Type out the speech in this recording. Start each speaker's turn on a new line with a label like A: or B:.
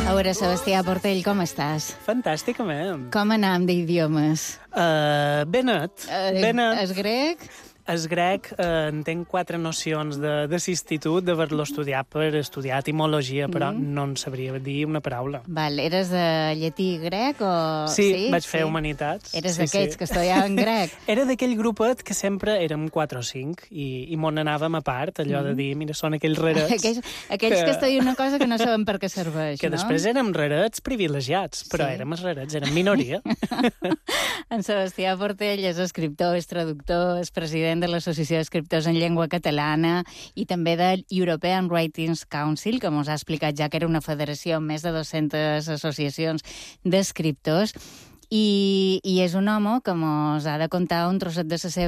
A: A veure, Sebastià Portell, com estàs?
B: Fantàsticament.
A: Com anam d'idiomes?
B: Ben net.
A: És grec?
B: És grec, entenc 4 nocions d'institut, d'haver-lo estudiat per estudiar etimologia, però no en sabria dir una paraula.
A: Val, eres de llatí grec o...?
B: Sí, vaig fer humanitats.
A: Eres d'aquells que estudiaven grec?
B: Era d'aquell grupet que sempre érem 4 o 5 i m'on anàvem a part, allò de dir, mira, són aquells rarets...
A: Aquells que estudien una cosa que no saben per què serveix,
B: que
A: no?
B: després érem rarets privilegiats, però érem els rarets, érem minoria.
A: En Sebastià Portell és escriptor, és traductor, és president de l'Associació d'Escriptors en Llengua Catalana i també de European Writings Council, que mos ha explicat ja que era una federació amb més de 200 associacions d'escriptors, i és un home que mos ha de contar un trosset de la seva